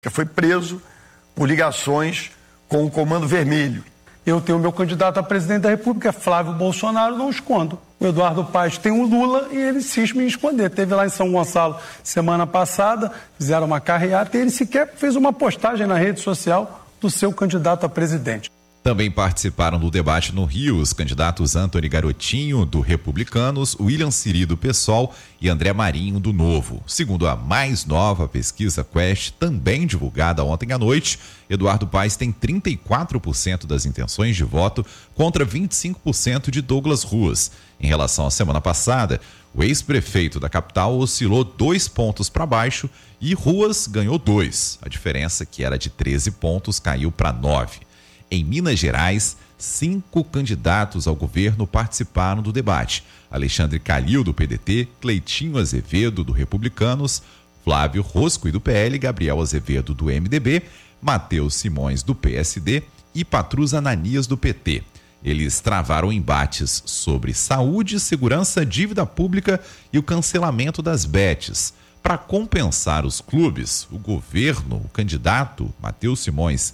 que foi preso por ligações com o Comando Vermelho. Eu tenho meu candidato a presidente da República, Flávio Bolsonaro, não escondo. O Eduardo Paes tem o Lula e ele cisma em esconder. Teve lá em São Gonçalo semana passada, fizeram uma carreata e ele sequer fez uma postagem na rede social do seu candidato a presidente. Também participaram do debate no Rio os candidatos Antony Garotinho, do Republicanos, William Siri, do PSOL e André Marinho, do Novo. Segundo a mais nova pesquisa Quest, também divulgada ontem à noite, Eduardo Paes tem 34% das intenções de voto contra 25% de Douglas Ruas. Em relação à semana passada, o ex-prefeito da capital oscilou 2 pontos para baixo e Ruas ganhou 2. A diferença, que era de 13 pontos, caiu para 9. Em Minas Gerais, 5 candidatos ao governo participaram do debate. Alexandre Calil, do PDT, Cleitinho Azevedo, do Republicanos, Flávio Roscoe, do PL, Gabriel Azevedo, do MDB, Matheus Simões, do PSD e Patrus Ananias, do PT. Eles travaram embates sobre saúde, segurança, dívida pública e o cancelamento das bets. Para compensar os clubes, o governo, o candidato Matheus Simões,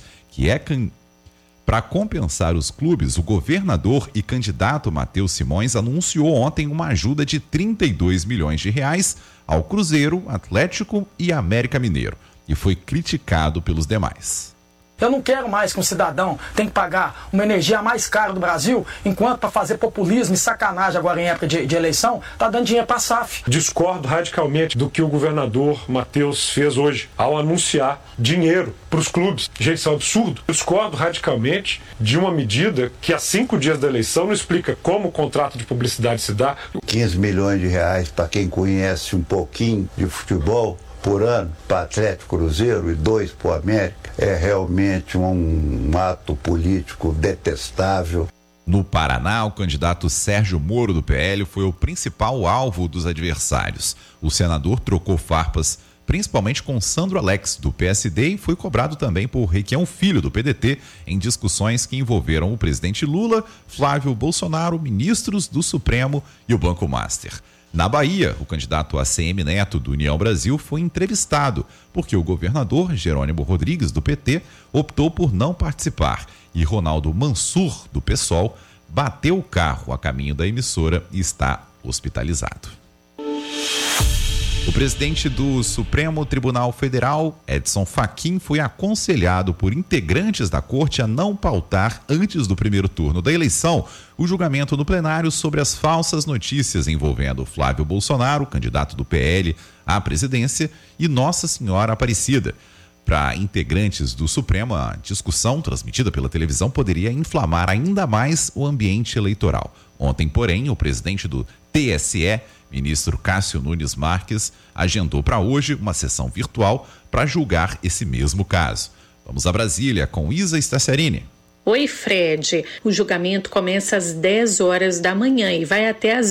Para compensar os clubes, o governador e candidato Matheus Simões anunciou ontem uma ajuda de 32 milhões de reais ao Cruzeiro, Atlético e América Mineiro, e foi criticado pelos demais. Eu não quero mais que um cidadão tenha que pagar uma energia mais cara do Brasil, enquanto para fazer populismo e sacanagem agora em época de eleição, tá dando dinheiro para a SAF. Discordo radicalmente do que o governador Matheus fez hoje, ao anunciar dinheiro para os clubes. Gente, isso é um absurdo. Discordo radicalmente de uma medida que há 5 dias da eleição não explica como o contrato de publicidade se dá. 15 milhões de reais para quem conhece um pouquinho de futebol por ano para Atlético, Cruzeiro e 2 para o América é realmente um ato político detestável. No Paraná, o candidato Sérgio Moro, do PL, foi o principal alvo dos adversários. O senador trocou farpas principalmente com Sandro Alex, do PSD, e foi cobrado também por Requião Filho, do PDT, em discussões que envolveram o presidente Lula, Flávio Bolsonaro, ministros do Supremo e o Banco Master. Na Bahia, o candidato ACM Neto, do União Brasil, foi entrevistado, porque o governador Jerônimo Rodrigues, do PT, optou por não participar, e Ronaldo Mansur, do PSOL, bateu o carro a caminho da emissora e está hospitalizado. O presidente do Supremo Tribunal Federal, Edson Fachin, foi aconselhado por integrantes da corte a não pautar antes do primeiro turno da eleição o julgamento no plenário sobre as falsas notícias envolvendo Flávio Bolsonaro, candidato do PL à presidência, e Nossa Senhora Aparecida. Para integrantes do Supremo, a discussão transmitida pela televisão poderia inflamar ainda mais o ambiente eleitoral. Ontem, porém, o presidente do TSE, ministro Cássio Nunes Marques, agendou para hoje uma sessão virtual para julgar esse mesmo caso. Vamos a Brasília com Isa Staciarini. Oi, Fred. O julgamento começa às 10 horas da manhã e vai até às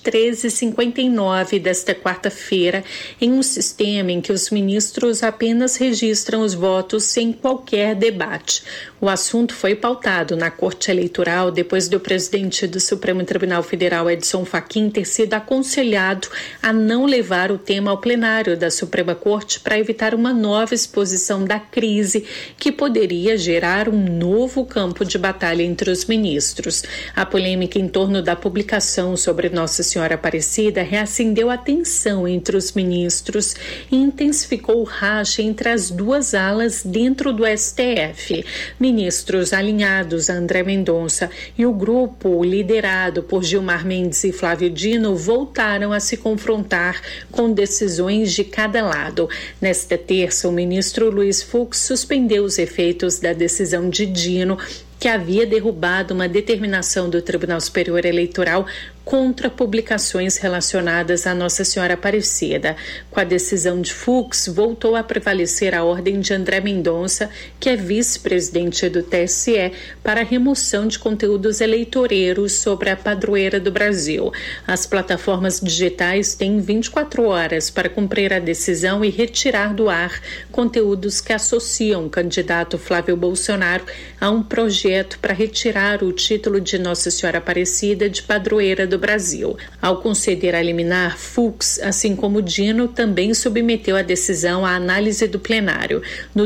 23h59 desta quarta-feira, em um sistema em que os ministros apenas registram os votos sem qualquer debate. O assunto foi pautado na Corte Eleitoral depois do presidente do Supremo Tribunal Federal, Edson Fachin, ter sido aconselhado a não levar o tema ao plenário da Suprema Corte para evitar uma nova exposição da crise que poderia gerar um novo campo de batalha entre os ministros. A polêmica em torno da publicação sobre Nossa Senhora Aparecida reacendeu a tensão entre os ministros e intensificou o racha entre as duas alas dentro do STF. Ministros alinhados a André Mendonça e o grupo liderado por Gilmar Mendes e Flávio Dino voltaram a se confrontar com decisões de cada lado. Nesta terça, o ministro Luiz Fux suspendeu os efeitos da decisão de Dino, que havia derrubado uma determinação do Tribunal Superior Eleitoral contra publicações relacionadas a Nossa Senhora Aparecida. Com a decisão de Fux, voltou a prevalecer a ordem de André Mendonça, que é vice-presidente do TSE, para a remoção de conteúdos eleitoreiros sobre a padroeira do Brasil. As plataformas digitais têm 24 horas para cumprir a decisão e retirar do ar conteúdos que associam o candidato Flávio Bolsonaro a um projeto para retirar o título de Nossa Senhora Aparecida de padroeira do do Brasil. Ao conceder a liminar, Fux, assim como Dino, também submeteu a decisão à análise do plenário. No